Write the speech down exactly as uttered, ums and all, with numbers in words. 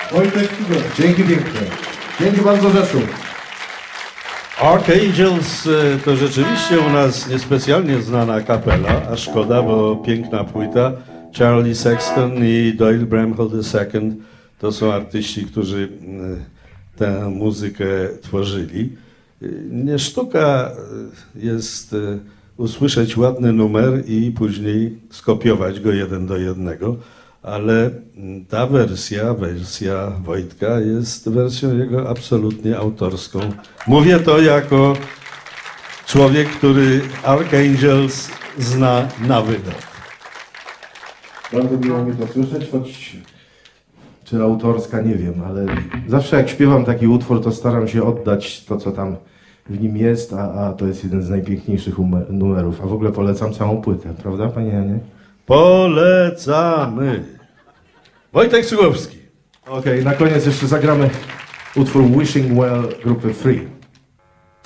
Wojtek Sługocki. Dzięki pięknie. Dzięki bardzo Rzeszów. Archangels to rzeczywiście u nas niespecjalnie znana kapela, a szkoda, bo piękna płyta. Charlie Sexton i Doyle Bramhall the second to są artyści, którzy tę muzykę tworzyli. Nie sztuka jest usłyszeć ładny numer i później skopiować go jeden do jednego, ale ta wersja, wersja Wojtka jest wersją jego absolutnie autorską. Mówię to jako człowiek, który Archangels zna na wydech. Bardzo miło mi to słyszeć, choć czy autorska, nie wiem, ale zawsze jak śpiewam taki utwór, to staram się oddać to, co tam w nim jest, a, a to jest jeden z najpiękniejszych numerów. A w ogóle polecam całą płytę, prawda, panie Janie? Polecamy. Wojtek Sługowski. Okej, okay, na koniec jeszcze zagramy utwór Wishing Well grupy Free.